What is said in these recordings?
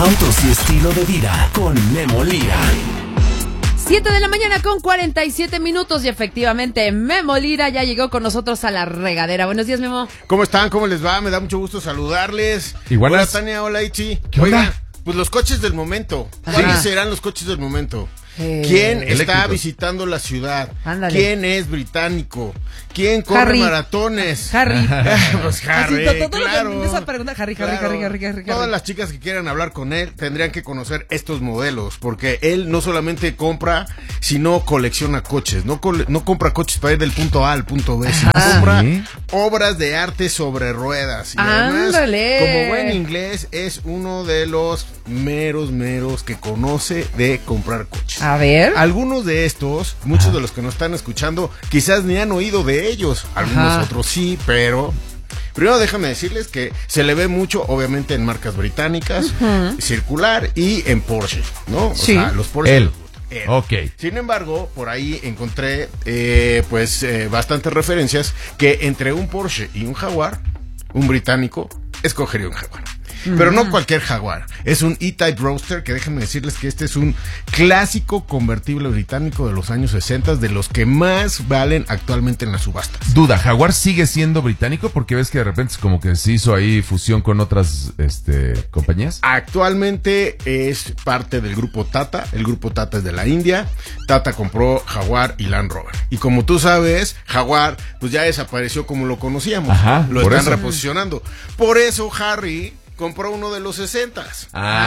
Autos y estilo de vida con Memo Lira. 7 de la mañana con 47 minutos y efectivamente Memo Lira ya llegó con nosotros a la regadera. Buenos días, Memo. ¿Cómo están? ¿Cómo les va? Me da mucho gusto saludarles. Igual. Hola, Tania. Hola, Ichi. ¿Qué onda? Oigan, pues los coches del momento. ¿Cuáles serán los coches del momento? ¿Quién está visitando la ciudad? Ándale. ¿Quién es británico? ¿Quién corre Harry. maratones? Harry. Pues Harry, Así, todo claro. lo que esa pregunta, Harry. Todas las chicas que quieran hablar con él tendrían que conocer estos modelos, porque él no solamente compra, sino colecciona coches. No compra coches para ir del punto A al punto B, sino compra obras de arte sobre ruedas. Y además, Ándale. como buen inglés, es uno de los meros que conoce de comprar coches. A ver. Algunos de estos, muchos de los que nos están escuchando, quizás ni han oído de ellos. Algunos otros sí, pero primero déjame decirles que se le ve mucho, obviamente, en marcas británicas, circular y en Porsche, ¿no? Sí. O sea, los Porsche. Él. les gusta. Ok. Sin embargo, por ahí encontré, bastantes referencias que entre un Porsche y un Jaguar, un británico escogería un Jaguar. Pero no cualquier Jaguar, es un E-Type Roadster, que déjenme decirles que este es un clásico convertible británico de los años 60, de los que más valen actualmente en las subastas. Duda, ¿Jaguar sigue siendo británico? Porque ves que de repente es como que se hizo ahí fusión con otras compañías. Actualmente es parte del grupo Tata, el grupo Tata es de la India. Tata compró Jaguar y Land Rover. Y como tú sabes, Jaguar pues ya desapareció como lo conocíamos. Ajá, lo por están eso. reposicionando. Por eso Harry compró uno de los 60s.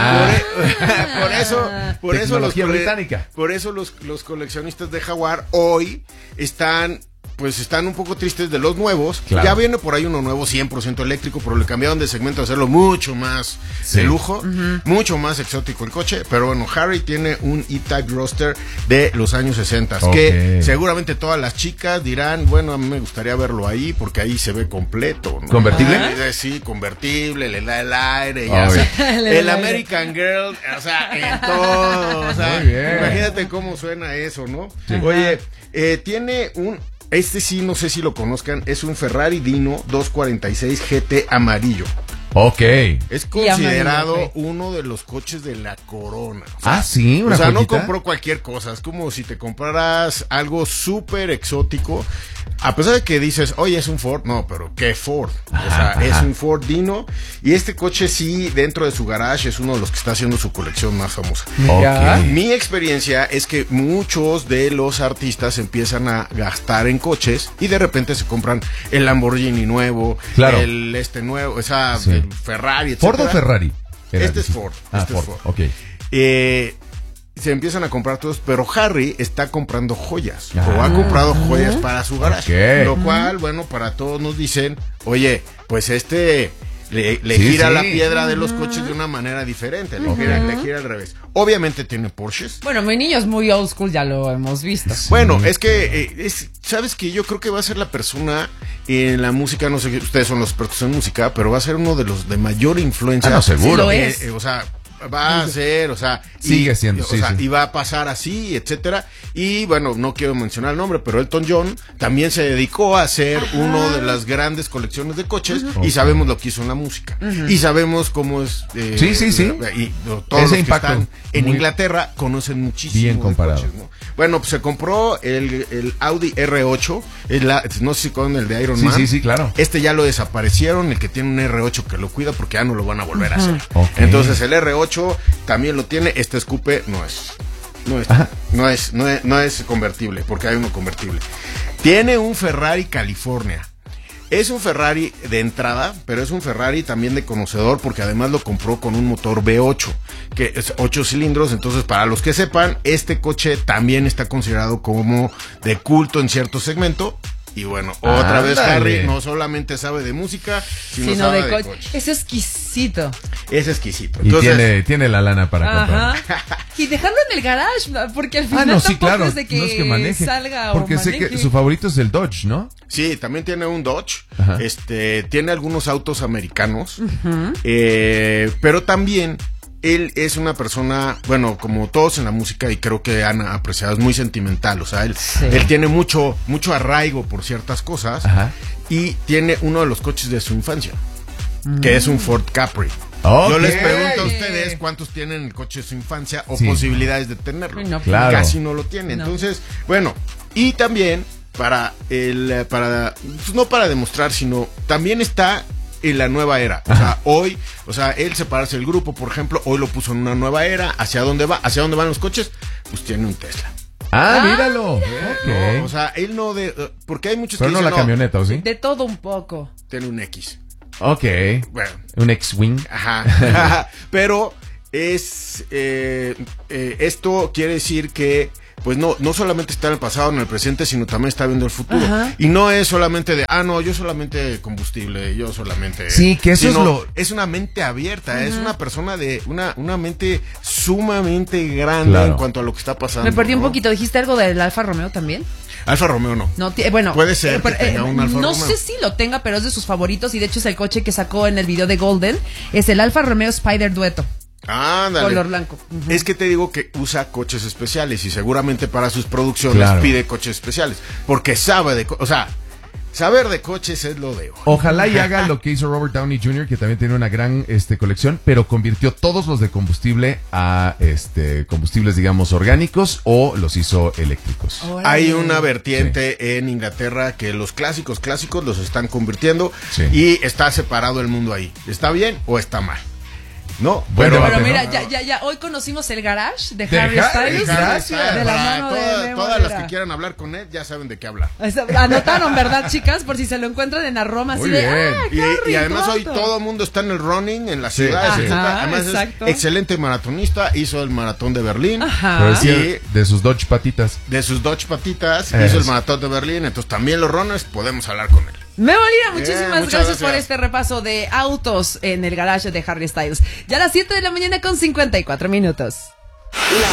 Por eso Tecnología británica. Por eso los coleccionistas de Jaguar hoy están un poco tristes de los nuevos. Claro. Ya viene por ahí uno nuevo 100% eléctrico, pero le cambiaron de segmento a hacerlo mucho más de lujo, mucho más exótico el coche. Pero bueno, Harry tiene un E-Type Roadster de los años 60, que seguramente todas las chicas dirán, bueno, a mí me gustaría verlo ahí porque ahí se ve completo, ¿no? ¿Convertible? Sí, convertible, le da el aire, ya, o sea, el American Girl, o sea, en todo, o sea, muy bien. imagínate cómo suena eso, ¿no? Sí. Oye, tiene sí, no sé si lo conozcan, es un Ferrari Dino 246 GT amarillo. Ok. Es considerado amarillo, uno de los coches de la corona. O sea, Sí, una o sea, no joyita. compró cualquier cosa, es como si te compraras algo súper exótico. A pesar de que dices, oye, es un Ford, no, pero ¿qué Ford? O sea, es un Ford Dino. Y este coche sí, dentro de su garage, es uno de los que está haciendo su colección más famosa. Ok. Mi experiencia es que muchos de los artistas empiezan a gastar en coches y de repente se compran el Lamborghini nuevo, Claro. el nuevo, Sí. el Ferrari, etc. ¿Ford o Ferrari? Este es Ford. Ford. Es Ford. Ok. Se empiezan a comprar todos, pero Harry está comprando joyas, o ha comprado joyas para su garage, Ok. lo cual, bueno, para todos nos dicen, oye, pues le Sí, gira sí. la piedra de los coches de una manera diferente, le gira al revés. Obviamente tiene Porsches. Bueno, mi niño es muy old school, ya lo hemos visto. Bueno, es que, ¿sabes qué? Yo creo que va a ser la persona en la música, no sé, ustedes son los expertos en música, pero va a ser uno de los de mayor influencia. No, seguro. Sí lo es. O sea, va a ser, o sea, Sigue siendo, o sea, sí. y va a pasar así, etcétera. Y bueno, no quiero mencionar el nombre, pero Elton John también se dedicó a hacer uno de las grandes colecciones de coches y sabemos lo que hizo en la música. Y sabemos cómo es. Sí. Y todos los Ese que impacto están en muy Inglaterra conocen muchísimo bien de comparado. coches, ¿no? Bueno, pues se compró el Audi R8, no sé si con el de Iron Man. Sí, claro. Este ya lo desaparecieron, el que tiene un R8 que lo cuida porque ya no lo van a volver a hacer. Ok. Entonces el R8 también lo tiene, este Coupe no es convertible, porque hay uno convertible. Tiene un Ferrari California. Es un Ferrari de entrada, pero es un Ferrari también de conocedor, porque además lo compró con un motor V8, que es 8 cilindros. Entonces, para los que sepan, este coche también está considerado como de culto en cierto segmento. Y bueno, otra vez Harry no solamente sabe de música, sino sabe de coches. Es exquisito. Es exquisito. Y Entonces, tiene la lana para comprar. Y dejarlo en el garage, porque al final No, sí, tampoco claro. es de que, no es que maneje. salga porque o sé maneje. que su favorito es el Dodge, ¿no? sí, también tiene un Dodge. Ajá. Tiene algunos autos americanos. Pero también él es una persona, bueno, como todos en la música, y creo que han apreciado, es muy sentimental. O sea, él tiene mucho arraigo por ciertas cosas. Ajá. Y tiene uno de los coches de su infancia, que es un Ford Capri. Ok. Yo les pregunto a ustedes cuántos tienen el coche de su infancia o Sí. posibilidades de tenerlo. No, claro. Casi no lo tienen. No. Entonces, bueno, y también no para demostrar, sino también está en la nueva era. O sea, hoy, él separarse del grupo, por ejemplo, hoy lo puso en una nueva era. ¿Hacia dónde va? ¿Hacia dónde van los coches? Pues tiene un Tesla. Míralo. No, Ok. o sea, él no porque hay muchos Pero que no dicen, la camioneta, ¿o sí? De todo un poco. tiene un X. Ok. Bueno, Un X-Wing. ajá. Pero esto quiere decir que pues no solamente está en el pasado, en el presente, sino también está viendo el futuro. Ajá. Y no es solamente de, no, yo solamente combustible, yo solamente... Sí, que eso es sino lo... Es una mente abierta, es una persona de una mente sumamente grande Claro. en cuanto a lo que está pasando. Me perdí un ¿no? poquito. ¿Dijiste algo del Alfa Romeo también? Alfa Romeo no. No, bueno. Puede ser que tenga un Alfa No Romeo. sé si lo tenga, pero es de sus favoritos y de hecho es el coche que sacó en el video de Golden. Es el Alfa Romeo Spider Dueto. Ándale. Color blanco. Ujú. Es que te digo que usa coches especiales y seguramente para sus producciones Claro. pide coches especiales. Porque saber de coches es lo de hoy. Ojalá y haga lo que hizo Robert Downey Jr., que también tiene una gran colección, pero convirtió todos los de combustible a combustibles, digamos, orgánicos o los hizo eléctricos. Órale. Hay una vertiente en Inglaterra que los clásicos los están convirtiendo Sí. y está separado el mundo ahí. ¿Está bien o está mal? No, Buen pero, debate, Pero mira, ¿no? ya, hoy conocimos el garage de De Harry Harry, Styles. gracias. De la Para mano de Memo todas las Lira. que quieran hablar con él ya saben de qué hablar. Anotaron, ¿verdad, chicas? Por si se lo encuentran en Roma, así Muy de, bien. Harry, Y además hoy pronto. todo el mundo está en el running, en las Sí. ciudades, Ajá, etcétera. Además exacto. es excelente maratonista, hizo el maratón de Berlín. Ajá. Pero decía, Y de sus Dodge patitas. de sus Dodge patitas, Eso. hizo el maratón de Berlín, entonces también los runners podemos hablar con él. Memo Lira, muchísimas muchas gracias por gracias. este repaso de autos en el garage de Harry Styles. Ya a las 7 de la mañana con 54 minutos.